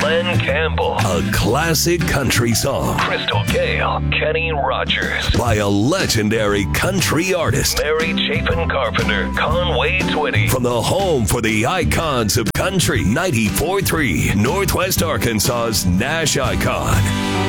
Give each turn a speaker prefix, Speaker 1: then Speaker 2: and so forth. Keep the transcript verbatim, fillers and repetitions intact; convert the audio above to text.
Speaker 1: Len Campbell.
Speaker 2: A classic country song.
Speaker 1: Crystal Gale. Kenny Rogers.
Speaker 2: By a legendary country artist.
Speaker 1: Mary Chapin Carpenter. Conway Twitty.
Speaker 2: From the home for the icons of country, ninety-four point three, Northwest Arkansas's Nash Icon.